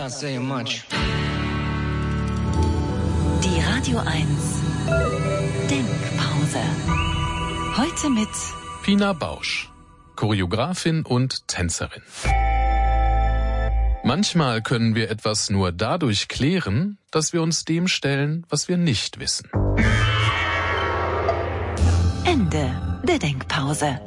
not saying much. Die Radio 1 Denkpause. Heute mit Pina Bausch, Choreografin und Tänzerin. Manchmal können wir etwas nur dadurch klären, dass wir uns dem stellen, was wir nicht wissen. Ende der Denkpause.